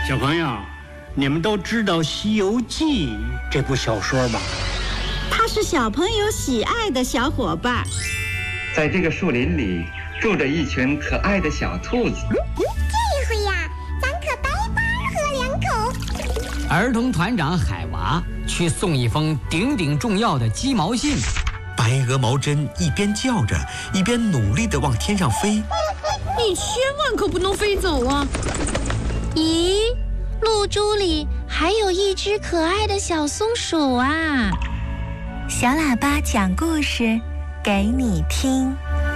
小朋友，你们都知道《西游记》这部小说吧？ 它是小朋友喜爱的小伙伴。 在这个树林里住着一群可爱的小兔子。 这回呀，咱可白白喝2口。 儿童团长海娃去送一封顶顶重要的鸡毛信。 白鹅毛针一边叫着，一边努力地往天上飞。 你千万可不能飞走啊！ 咦，露珠里还有一只可爱的小松鼠啊！ 小喇叭讲故事给你听。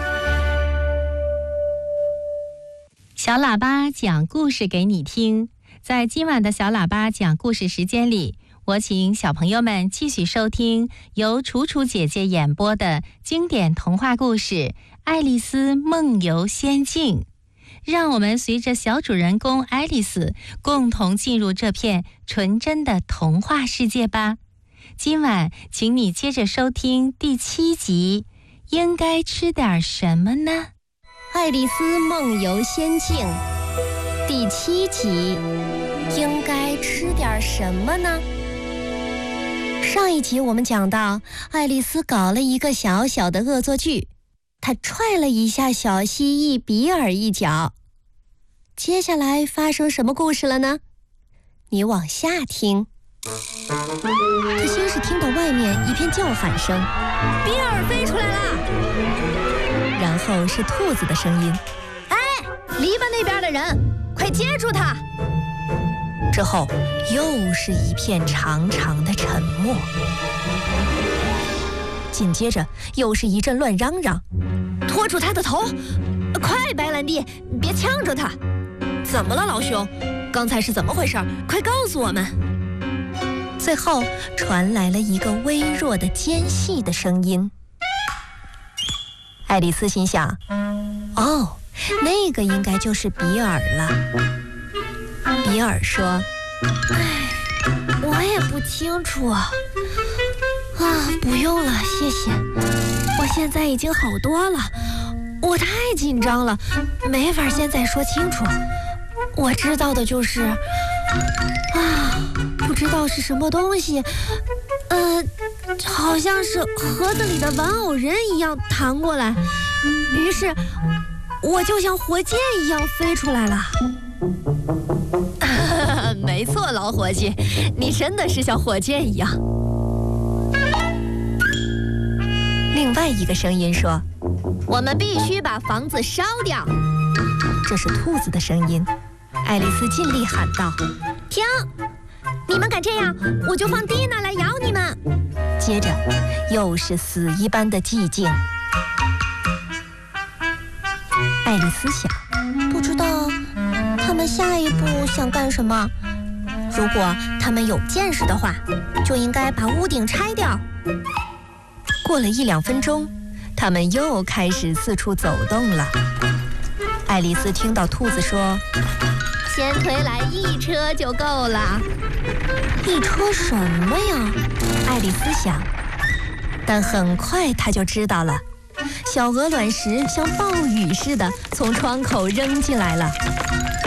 小喇叭讲故事给你听。在今晚的小喇叭讲故事时间里，我请小朋友们继续收听由楚楚姐姐演播的经典童话故事《爱丽丝梦游仙境》。让我们随着小主人公爱丽丝共同进入这片纯真的童话世界吧。今晚请你接着收听第7集，应该吃点什么呢？ 爱丽丝梦游仙境第7集，应该吃点什么呢？上一集我们讲到，爱丽丝搞了一个小小的恶作剧，她踹了一下小蜥蜴比尔一脚。接下来发生什么故事了呢？你往下听。他先是听到外面一片叫喊声， 比尔飞出来了。 然后是兔子的声音， 哎，篱笆那边的人，快接住他！ 之后又是一片长长的沉默，紧接着又是一阵乱嚷嚷， 拖住他的头，快，白兰地，别呛着他！怎么了，老兄？刚才是怎么回事？快告诉我们！ 最后传来了一个微弱的尖细的声音。爱丽丝心想，哦，那个应该就是比尔了。比尔说， 哎，我也不清楚啊， 不用了，谢谢，我现在已经好多了，我太紧张了，没法现在说清楚。我知道的就是不知道是什么东西，好像是盒子里的玩偶人一样弹过来，于是我就像火箭一样飞出来了。 没错，老伙计，你真的是像火箭一样。 另外一个声音说， 我们必须把房子烧掉。 这是兔子的声音。爱丽丝尽力喊道， 停！你们敢这样，我就放蒂娜来咬你们。 接着又是死一般的寂静。爱丽丝想，不知道他们下一步想干什么。如果他们有见识的话，就应该把屋顶拆掉。过了1-2分钟，他们又开始四处走动了。爱丽丝听到兔子说， 先推来1车就够了。 1车什么呀？爱丽丝想，但很快她就知道了，小鹅卵石像暴雨似的从窗口扔进来了。